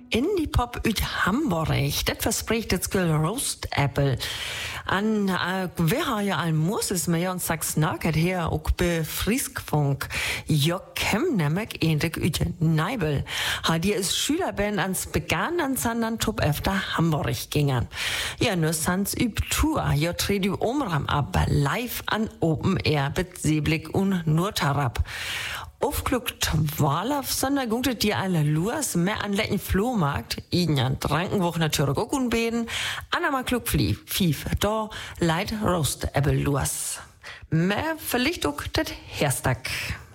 Indie-Pop uit Hamburg. Das verspricht das Skill Roast Apple. An wir haben ja al Moses mehr und sag's nacket her auch be Friskfunk. Jo kem nämlich ähnlich uit Neibel. Die ist Schülerband ans Begann an Sandern Top efter Hamburg gingen. Ja, nur sans üb Tour. Jo tret u Omram ab live an Open Air mit Seeblick und Nurtarab. Aufglück 12 Sonntag geht die alle Luas mehr an lecken Flohmarkt. Ihnen Drankenwoch natürlich auch unbeden. Anna Glück fief. Da leid Roast Apple Luas. Mehr vielleicht auch das Herstag.